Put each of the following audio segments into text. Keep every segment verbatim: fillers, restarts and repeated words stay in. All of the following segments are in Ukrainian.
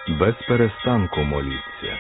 без перестанку моліться.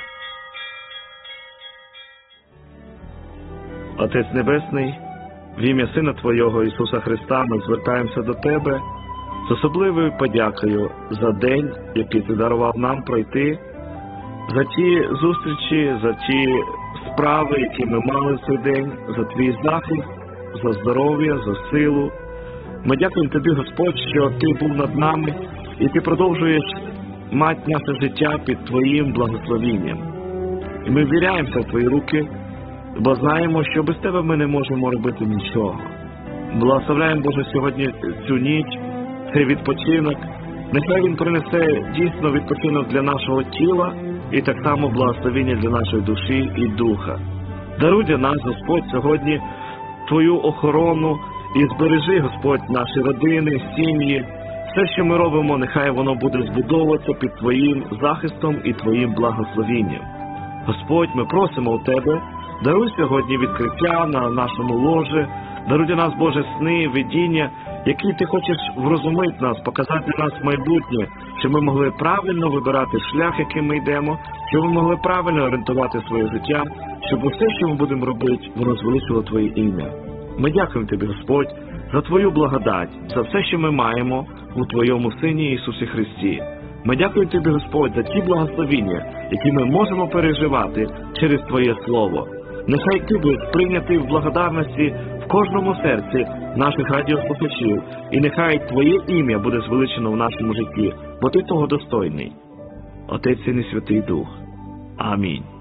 Отець Небесний, в ім'я Сина Твого Ісуса Христа ми звертаємося до Тебе з особливою подякою за день, який Ти дарував нам пройти, за ті зустрічі, за ті справи, які ми мали в цей день, за Твій захист, за здоров'я, за силу. Ми дякуємо Тобі, Господь, що Ти був над нами і Ти продовжуєш мати наше життя під Твоїм благословінням. І ми ввіряємося в Твої руки, бо знаємо, що без Тебе ми не можемо робити нічого. Благословляємо, Боже, сьогодні цю ніч, цей відпочинок. Нехай він принесе дійсно відпочинок для нашого тіла і так само благословення для нашої душі і духа. Даруй для нас, Господь, сьогодні Твою охорону і збережи, Господь, наші родини, сім'ї. Все, що ми робимо, нехай воно буде збудовуватися під Твоїм захистом і Твоїм благословінням. Господь, ми просимо у Тебе, даруй сьогодні відкриття на нашому ложі, даруй для нас, Боже, сни, видіння, які Ти хочеш врозумити нас, показати нас майбутнє, щоб ми могли правильно вибирати шлях, яким ми йдемо, щоб ми могли правильно орієнтувати своє життя, щоб усе, що ми будемо робити, воно звеличило Твоє ім'я. Ми дякуємо Тобі, Господь, за Твою благодать, за все, що ми маємо у Твоєму Сині Ісусі Христі. Ми дякуємо Тобі, Господь, за ті благословіння, які ми можемо переживати через Твоє Слово. Нехай Ти будеш прийнятий в благодарності в кожному серці наших радіослухачів, і нехай Твоє ім'я буде звеличено в нашому житті, бо Ти того достойний. Отець, Син і Святий Дух. Амінь.